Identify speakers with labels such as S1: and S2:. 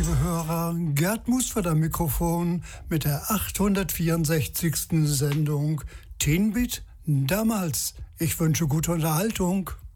S1: liebe Hörer, Gerd Musford am Mikrofon mit der 864. Sendung Teen Beat damals. Ich wünsche gute Unterhaltung.